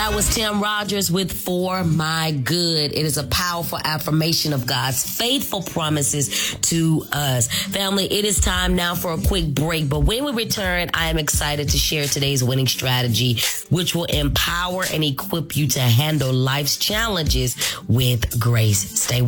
That was Tim Rogers with For My Good. It is a powerful affirmation of God's faithful promises to us. Family, it is time now for a quick break. But when we return, I am excited to share today's winning strategy, which will empower and equip you to handle life's challenges with grace. Stay